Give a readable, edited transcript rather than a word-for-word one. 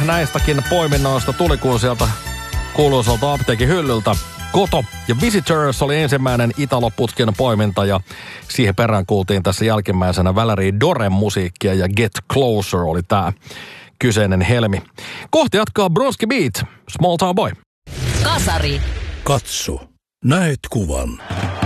näistäkin poiminnoista tuli, kun sieltä kuuluisalta apteekin hyllyltä. Koto ja Visitors oli ensimmäinen Italo-putken poiminta ja siihen perään kuultiin tässä jälkimmäisenä Valerie Doren musiikkia ja Get Closer oli tää kyseinen helmi. Kohti jatkaa Bronski Beat, Small Town Boy. Kasari. Katso, näet kuvan.